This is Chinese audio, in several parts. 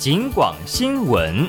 警广新闻。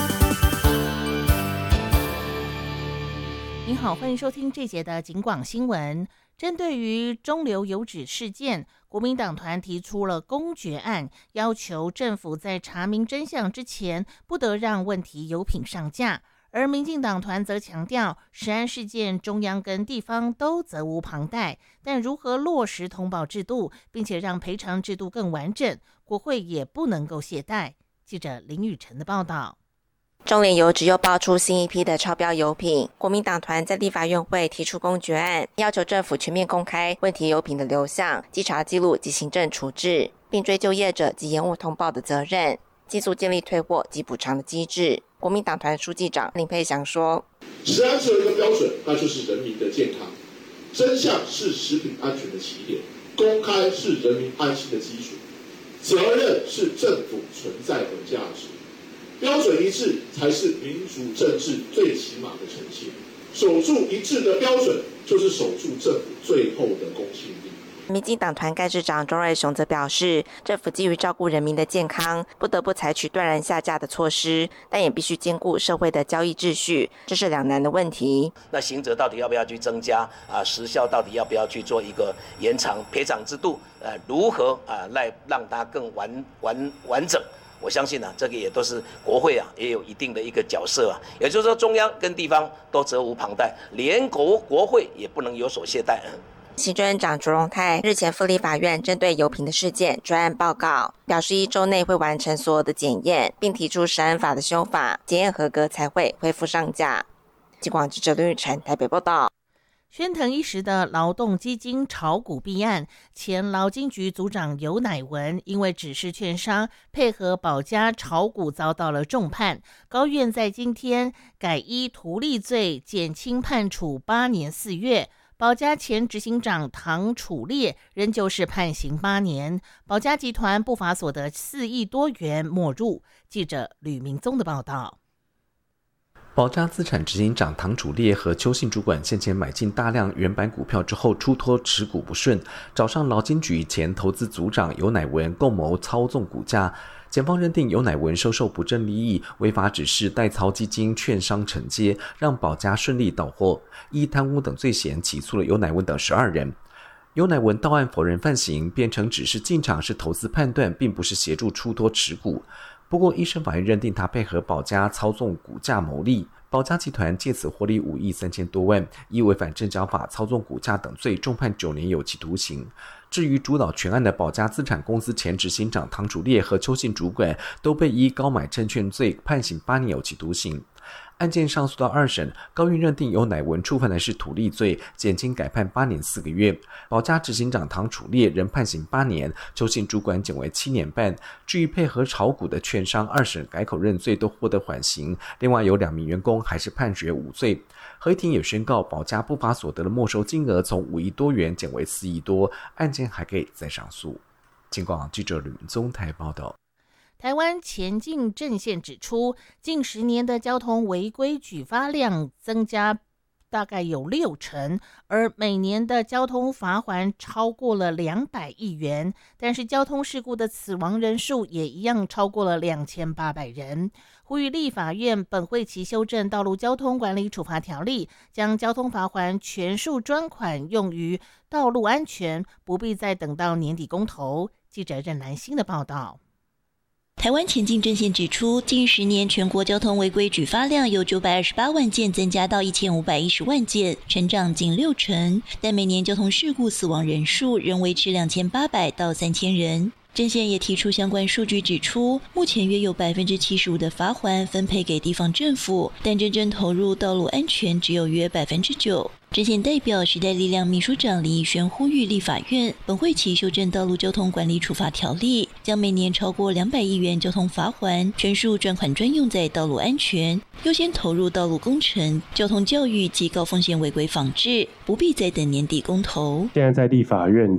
您好，欢迎收听这节的警广新闻。针对于中流油脂事件，国民党团提出了公决案，要求政府在查明真相之前，不得让问题油品上架。而民进党团则强调，食安事件中央跟地方都责无旁贷，但如何落实通报制度，并且让赔偿制度更完整，国会也不能够懈怠。记者林宇晨的报道。 中联油脂又爆出新一批的超标油品，国民党团在立法院会提出公决案，要求政府全面公开问题油品的流向、稽查记录及行政处置，并追究业者及延误通报的责任，尽速建立退货及补偿的机制。国民党团书记长林佩祥说：“ 食安只有一个标准，那就是人民的健康。真相是食品安全的起点，公开是人民安心的基础，责任是政府存在的价值。标准一致才是民主政治最起码的呈现。守住一致的标准，就是守住政府最后的公信力。” 民进党团干事长庄瑞雄则表示，政府基于照顾人民的健康，不得不采取断然下架的措施，但也必须兼顾社会的交易秩序，这是两难的问题。 那刑责到底要不要去增加时效到底要不要去做一个延长，赔偿制度如何来让它更完整？我相信这个也都是国会也有一定的一个角色也就是说中央跟地方都责无旁贷，连国会也不能有所懈怠。 行政院长卓荣泰日前赴立法院针对油品的事件专案报告，表示1周内会完成所有的检验，并提出食安法的修法，检验合格才会恢复上架。警广记者林宇晨台北报道。 喧腾一时的劳动基金炒股弊案，前劳金局组长游乃文因为指示券商配合保家炒股，遭到了重判。高院在今天改依图利罪减轻判处8年4月。保家前执行长唐楚烈仍旧是判刑8年，保家集团不法所得4亿多元没入。记者吕明宗的报道。 保家资产执行长唐楚烈和邱姓主管先前买进大量原版股票之后出脱持股不顺，找上劳金局前投资组长游乃文共谋操纵股价。检方认定游乃文收受不正利益，违法指示代操基金券商承接，让保家顺利到货，依贪污等罪嫌起诉了游乃文等12人。游乃文到案否认犯行，辩称只是进场是投资判断，并不是协助出脱持股。不过一审法院认定他配合保家操纵股价牟利，保家集团借此获利5亿3千多万，依违反证交法操纵股价等罪，重判9年有期徒刑。至于主导全案的保家资产公司前执行长唐楚烈和邱姓主管，都被依高买证券罪判刑8年有期徒刑。案件上诉到2审，高院认定游乃文触犯的是图利罪，减轻改判8年4个月。保家执行长唐楚烈仍判刑8年，邱姓主管减为7年半。至于配合炒股的券商，2审改口认罪，都获得缓刑。另外有2名员工还是判决无罪。合议庭也宣告，保家不法所得的没收金额从5亿多元减为4亿多，案件还可以再上诉。警广记者吕明宗台报道。 台湾前进阵线指出，近10年的交通违规举发量增加大概有60%，而每年的交通罚锾超过了200亿元，但是交通事故的死亡人数也一样超过了2800人。呼吁立法院本会期修正道路交通管理处罚条例，将交通罚锾全数专款用于道路安全，不必再等到年底公投。记者任兰心的报道。 台湾前进阵线指出，近10年全国交通违规举发量由928万件增加到1510万件，成长近60%，但每年交通事故死亡人数仍维持2800到3000人。阵线也提出相关数据指出，目前约有75%的罚锾分配给地方政府，但真正投入道路安全只有约9%。阵线代表时代力量秘书长李宜轩呼吁立法院本会期修正道路交通管理处罚条例，将每年超过200亿元交通罚锾全数专款专用在道路安全，优先投入道路工程、交通教育及高风险违规防治，不必再等年底公投。 现在在立法院